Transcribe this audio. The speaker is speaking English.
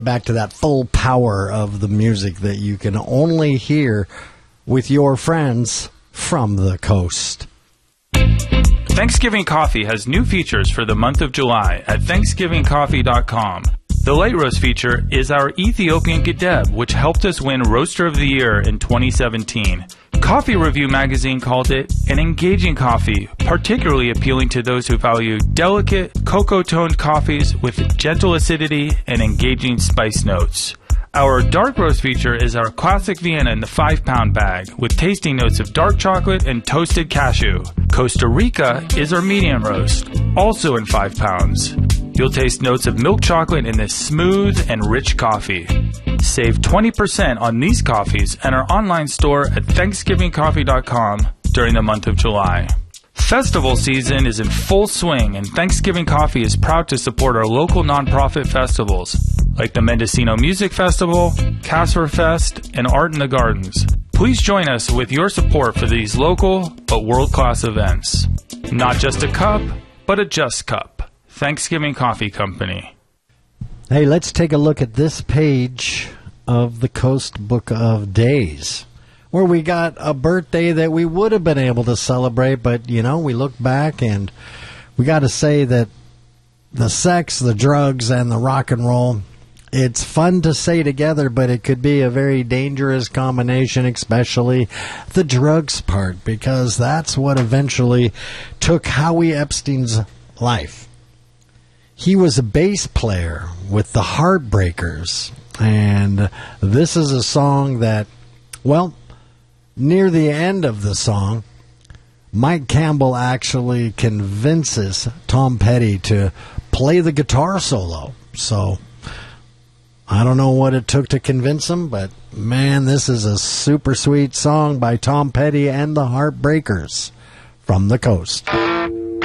back to that full power of the music that you can only hear with your friends from the coast. Thanksgiving Coffee has new features for the month of July at thanksgivingcoffee.com. The Light Roast feature is our Ethiopian Gedeb, which helped us win Roaster of the Year in 2017. Coffee Review magazine called it an engaging coffee, particularly appealing to those who value delicate, cocoa-toned coffees with gentle acidity and engaging spice notes. Our Dark Roast feature is our Classic Vienna in the 5-pound bag, with tasting notes of dark chocolate and toasted cashew. Costa Rica is our Medium Roast, also in 5 pounds. You'll taste notes of milk chocolate in this smooth and rich coffee. Save 20% on these coffees at our online store at thanksgivingcoffee.com during the month of July. Festival season is in full swing, and Thanksgiving Coffee is proud to support our local nonprofit festivals, like the Mendocino Music Festival, Casper Fest, and Art in the Gardens. Please join us with your support for these local but world-class events. Not just a cup, but a just cup. Thanksgiving Coffee Company. Hey, let's take a look at this page of the Coast Book of Days, where we got a birthday that we would have been able to celebrate, but, you know, we look back and we got to say that the sex, the drugs, and the rock and roll, it's fun to say together, but it could be a very dangerous combination, especially the drugs part, because that's what eventually took Howie Epstein's life. He was a bass player with the Heartbreakers, and this is a song that, well, near the end of the song, Mike Campbell actually convinces Tom Petty to play the guitar solo. So, I don't know what it took to convince him, but man, this is a super sweet song by Tom Petty and the Heartbreakers from the coast.